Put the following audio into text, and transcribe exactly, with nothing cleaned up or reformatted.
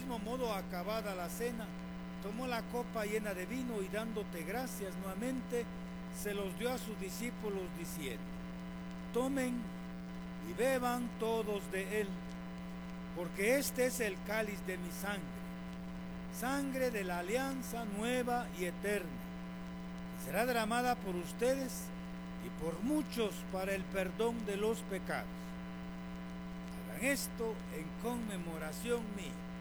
mismo modo, acabada la cena, tomó la copa llena de vino y dándote gracias nuevamente, se los dio a sus discípulos diciendo: tomen y beban todos de él, porque este es el cáliz de mi sangre, sangre de la alianza nueva y eterna, que será derramada por ustedes y por muchos para el perdón de los pecados. Hagan esto en conmemoración mía.